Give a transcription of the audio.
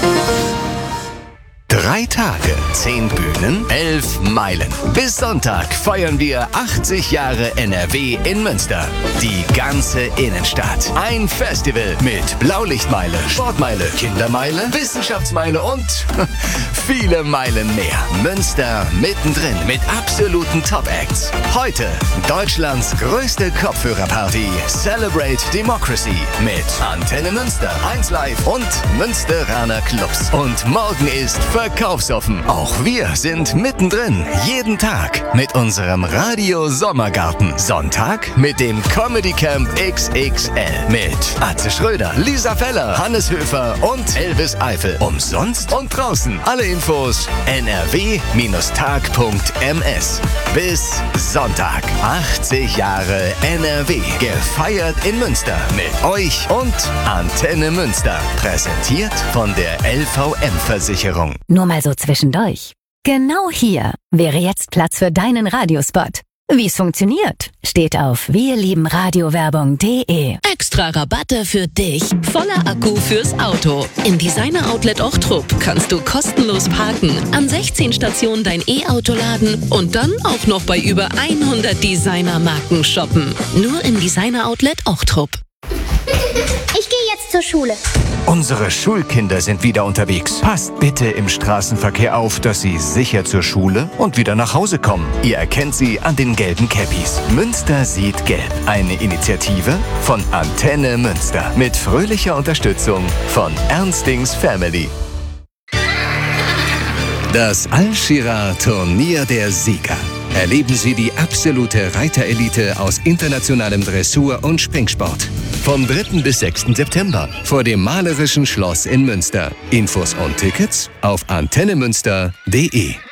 3 Tage, 10 Bühnen, 11 Meilen. Bis Sonntag feiern wir 80 Jahre NRW in Münster. Die ganze Innenstadt. Ein Festival mit Blaulichtmeile, Sportmeile, Kindermeile, Wissenschaftsmeile und viele Meilen mehr. Münster mittendrin mit absoluten Top-Acts. Heute Deutschlands größte Kopfhörerparty Celebrate Democracy mit Antenne Münster, 1Live und Münsteraner Clubs. Und morgen ist verkaufsoffen. Auch wir sind mittendrin. Jeden Tag mit unserem Radio Sommergarten. Sonntag mit dem Comedy Camp XXL. Mit Atze Schröder, Lisa Feller, Hannes Höfer und Elvis Eifel. Umsonst und draußen. Alle Infos nrw-tag.ms. Bis Sonntag. 80 Jahre NRW. Gefeiert in Münster. Mit euch und Antenne Münster. Präsentiert von der LVM-Versicherung. Nur mal so zwischendurch. Genau hier wäre jetzt Platz für deinen Radiospot. Wie es funktioniert, steht auf wirliebenradiowerbung.de. Extra Rabatte für dich. Voller Akku fürs Auto. Im Designer Outlet Ochtrup kannst du kostenlos parken, an 16 Stationen dein E-Auto laden und dann auch noch bei über 100 Designermarken shoppen. Nur im Designer Outlet Ochtrup. Ich gehe jetzt zur Schule. Unsere Schulkinder sind wieder unterwegs. Passt bitte im Straßenverkehr auf, dass sie sicher zur Schule und wieder nach Hause kommen. Ihr erkennt sie an den gelben Cappies. Münster sieht gelb. Eine Initiative von Antenne Münster. Mit fröhlicher Unterstützung von Ernstings Family. Das Al-Shira-Turnier der Sieger. Erleben Sie die absolute Reiterelite aus internationalem Dressur- und Springsport. Vom 3. bis 6. September vor dem malerischen Schloss in Münster. Infos und Tickets auf antennemünster.de.